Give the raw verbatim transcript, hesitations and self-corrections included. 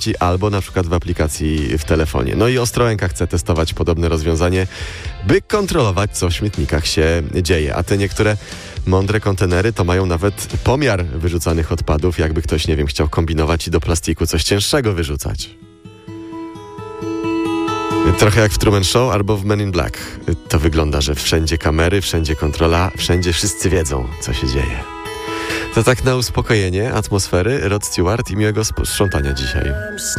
sieci albo na przykład w aplikacji w telefonie. No i Ostrołęka chce testować podobne rozwiązanie, by kontrolować, co w śmietnikach się dzieje. A te niektóre mądre kontenery to mają nawet pomiar wyrzucanych odpadów, jakby ktoś, nie wiem, chciał kombinować i do plastiku coś cięższego wyrzucać. Trochę jak w Truman Show albo w Men in Black. To wygląda, że wszędzie kamery, wszędzie kontrola, wszędzie wszyscy wiedzą, co się dzieje. To tak na uspokojenie atmosfery, Rod Stewart i miłego sprzątania dzisiaj.